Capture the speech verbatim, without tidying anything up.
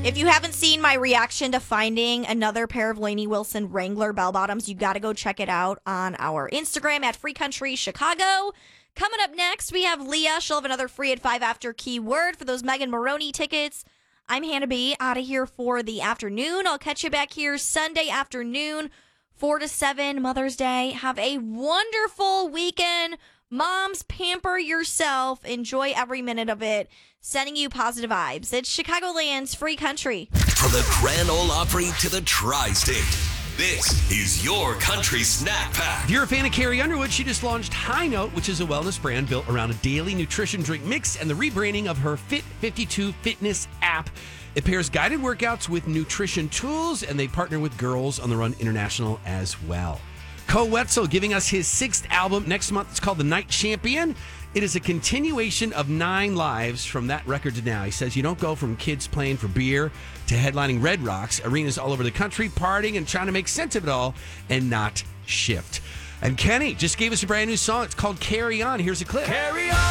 If you haven't seen my reaction to finding another pair of Lainey Wilson Wrangler bell bottoms, you got to go check it out on our Instagram at Free Country Chicago. Coming up next, we have Leah. She'll have another free at five after keyword for those Megan Maroney tickets. I'm Hannah B. out of here for the afternoon. I'll catch you back here Sunday afternoon, four to seven, Mother's Day. Have a wonderful weekend. Moms, pamper yourself. Enjoy every minute of it. Sending you positive vibes. It's Chicagoland's Free Country. From the Grand Ole Opry to the Tri-State, this is your country snack pack. If you're a fan of Carrie Underwood, she just launched High Note, which is a wellness brand built around a daily nutrition drink mix and the rebranding of her Fit fifty-two Fitness app. It pairs guided workouts with nutrition tools, and they partner with Girls on the Run International as well. Ko Wetzel giving us his sixth album next month. It's called The Night Champion. It is a continuation of Nine Lives from that record to now. He says you don't go from kids playing for beer to headlining Red Rocks, arenas all over the country, partying and trying to make sense of it all and not shift. And Kenny just gave us a brand new song. It's called Carry On. Here's a clip. Carry on.